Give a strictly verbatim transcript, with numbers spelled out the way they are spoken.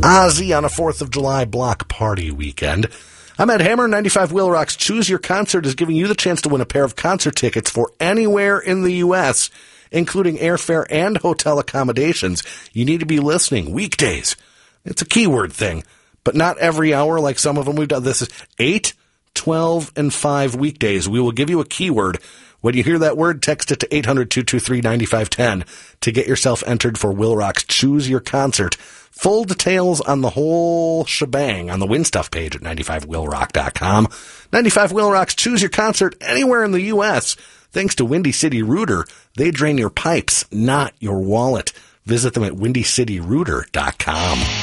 Ozzy on a fourth of July block party weekend. I'm Ed Hammer. ninety-five Wheel Rock's Choose Your Concert is giving you the chance to win a pair of concert tickets for anywhere in the U S, including airfare and hotel accommodations. You need to be listening weekdays. It's a keyword thing, but not every hour like some of them we've done. This is eight, twelve, and five weekdays. We will give you a keyword. When you hear that word, text it to eight hundred, two two three, nine five one zero to get yourself entered for Will Rock's Choose Your Concert. Full details on the whole shebang on the Win Stuff page at ninety-five wheel rock dot com. ninety-five Wheel Rock's Choose Your Concert anywhere in the U S. Thanks to Windy City Rooter. They drain your pipes, not your wallet. Visit them at windy city rooter dot com.